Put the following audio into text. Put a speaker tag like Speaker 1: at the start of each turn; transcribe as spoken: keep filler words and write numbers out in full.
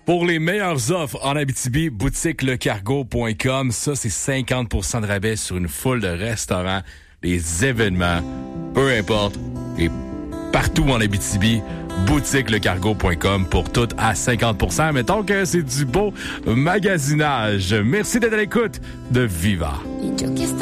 Speaker 1: Pour les meilleures offres en Abitibi, boutique le cargo point com. Ça, c'est cinquante pour cent de rabais sur une foule de restaurants, des événements, peu importe. Et partout en Abitibi, boutique le cargo point com pour tout à cinquante pour cent. Mettons que c'est du beau magasinage. Merci d'être à l'écoute de Viva.